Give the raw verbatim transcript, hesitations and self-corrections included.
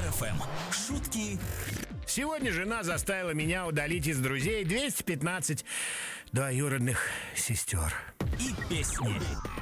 эф эм. Шутки. Сегодня жена заставила меня удалить из друзей двести пятнадцать двоюродных сестер. И песни.